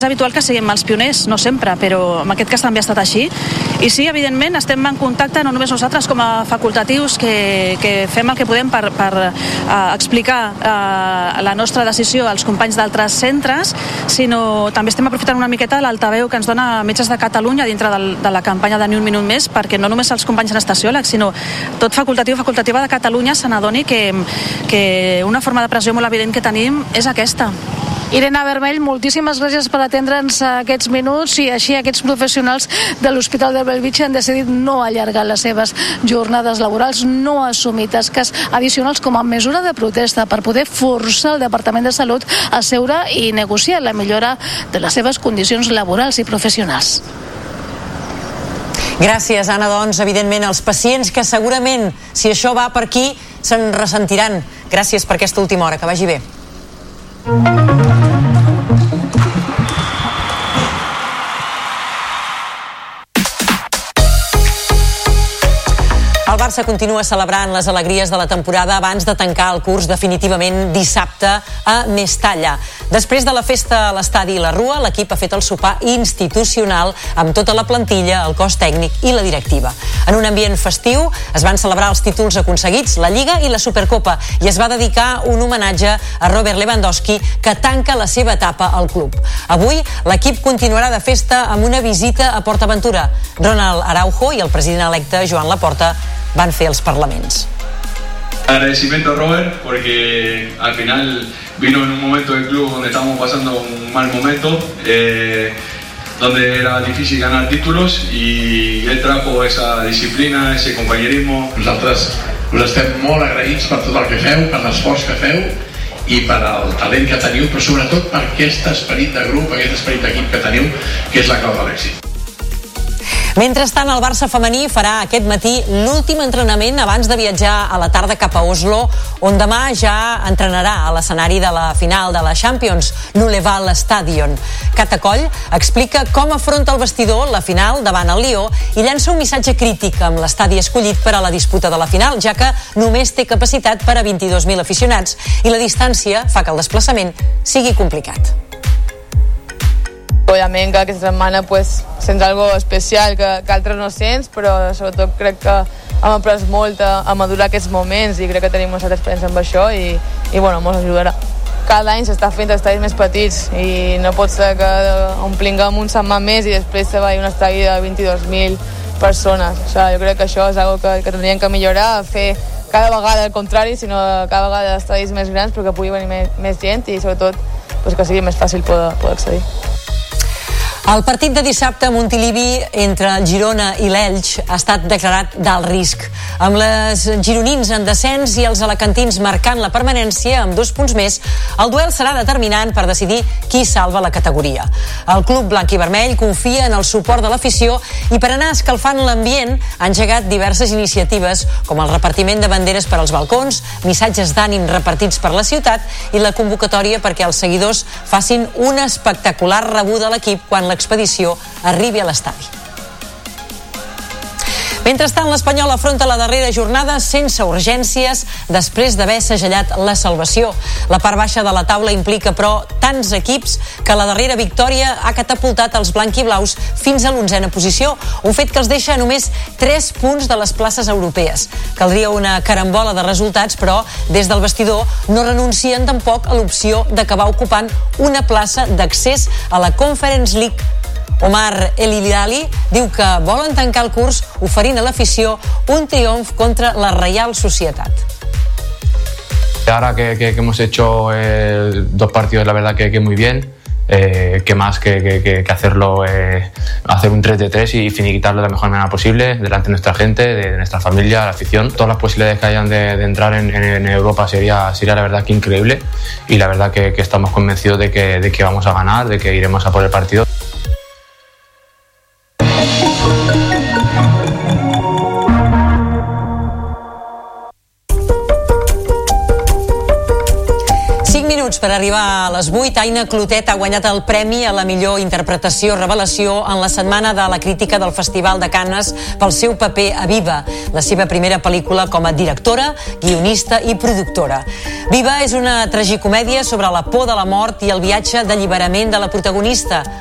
És habitual que siguem els pioners, no sempre, però en aquest cas també ha estat així. I sí, evidentment, estem en contacte no només nosaltres com a facultatius que fem el que podem per explicar la nostra decisió als companys d'altres centres, sinó també estem aprofitant una miqueta l'altaveu que ens dona Metges de Catalunya dintre de la campanya de Ni un minut més, perquè no només els companys anestesiòlegs, sinó tot facultatiu o facultativa de Catalunya se n'adoni que una forma de pressió molt evident que tenim és aquesta. Irene Vermell, moltíssimes gràcies per atendre'ns aquests minuts, i així aquests professionals de l'Hospital de Bellvitge han decidit no allargar les seves jornades laborals, no assumir tasques addicionals com a mesura de protesta per poder forçar el Departament de Salut a seure i negociar la millora de les seves condicions laborals i professionals. Gràcies, Anna. Doncs, evidentment, els pacients que segurament, si això va per aquí, se'n ressentiran. Gràcies per aquesta última hora. Que vagi bé. El Barça continua celebrant les alegries de la temporada abans de tancar el curs definitivament dissabte a Mestalla. Després de la festa a l'estadi i la Rua, l'equip ha fet el sopar institucional amb tota la plantilla, el cos tècnic i la directiva. En un ambient festiu es van celebrar els títols aconseguits, la Lliga i la Supercopa, i es va dedicar un homenatge a Robert Lewandowski, que tanca la seva etapa al club. Avui l'equip continuarà de festa amb una visita a PortAventura. Ronald Araujo i el president electe Joan Laporta van fer els parlaments. Agradecimiento a Robert porque al final vino en un momento del club donde estábamos pasando un mal momento, donde era difícil ganar títulos, y él trajo esa disciplina, ese compañerismo. Nosaltres us estem molt agraïts per tot el que feu, per l'esforç que feu i per el talent que teniu, però sobretot per aquest esperit de grup, aquest esperit d'equip que teniu, que és la clau de l'èxit. Mentrestant, el Barça femení farà aquest matí l'últim entrenament abans de viatjar a la tarda cap a Oslo, on demà ja entrenarà a l'escenari de la final de la Champions, l'Uleval Stadion. Cata Coll explica com afronta el vestidor la final davant el Lió i llança un missatge crític amb l'estadi escollit per a la disputa de la final, ja que només té capacitat per a 22.000 aficionats i la distància fa que el desplaçament sigui complicat. Òbviament que aquesta setmana sents algo especial que altres no sents, però sobretot crec que hem après molt a madurar aquests moments i crec que tenim una certa experiència amb això i bueno, ens ajudarà. Cada any s'està fent estadis més petits i no pot ser que omplinguem un setmana més i després se vagi un estadi de 22.000 persones. O sigui, jo crec que això és algo que tindríem que millorar, fer cada vegada el contrari, sinó cada vegada estadis més grans perquè pugui venir més gent i sobretot que sigui més fàcil poder accedir. El partit de dissabte a Montilivi entre el Girona i l'Elx ha estat declarat d'alt risc, amb les gironins en descens i els alacantins marcant la permanència amb 2 punts més. El duel serà determinant per decidir qui salva la categoria. El club blanc i vermell confia en el suport de l'afició i per anar escalfant l'ambient ha engegat diverses iniciatives com el repartiment de banderes per als balcons, missatges d'ànim repartits per la ciutat i la convocatòria perquè els seguidors facin una espectacular rebuda a l'equip quan l'expedició arribi a l'estadi. Mentrestant, l'Espanyol afronta la darrera jornada sense urgències després d'haver segellat la salvació. La part baixa de la taula implica, però, tants equips que la darrera victòria ha catapultat els blanquiblaus fins a l'11a posició, un fet que els deixa només 3 punts de les places europees. Caldria una carambola de resultats, però des del vestidor no renuncien tampoc a l'opció d'acabar ocupant una plaça d'accés a la Conference League. Omar El Hilali diu que volen tancar el curs oferint a l'afició un triomf contra la Reial Societat. Ahora que hemos hecho 2 partidos, la verdad que muy bien, que más que hacerlo, hacer un 3-3 y finiquitarlo de la mejor manera posible delante de nuestra gente, de nuestra familia, la afición. Todas las posibilidades que hayan de entrar en Europa sería la verdad que increíble, y la verdad que estamos convencidos de que vamos a ganar, de que iremos a por el partido. Per per arribar a les 8, Aina Clotet ha guanyat el premi a la millor interpretació revelació en la setmana de la crítica del Festival de Cannes pel seu paper a Viva, la seva primera pel·lícula com a directora, guionista i productora. Viva és una tragicomèdia sobre la por de la mort i el viatge d'alliberament de la protagonista,